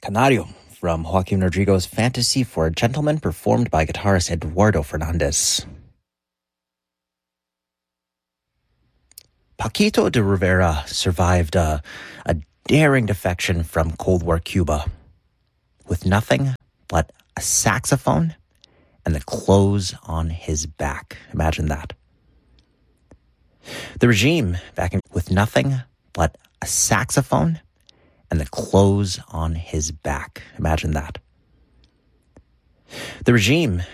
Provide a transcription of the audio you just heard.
Canario from Joaquin Rodrigo's Fantasy for a Gentleman, performed by guitarist Eduardo Fernandez. Paquito de Rivera survived a daring defection from Cold War Cuba with nothing but a saxophone and the clothes on his back. Imagine that. The regime with nothing but a saxophone and the clothes on his back. Imagine that. The regime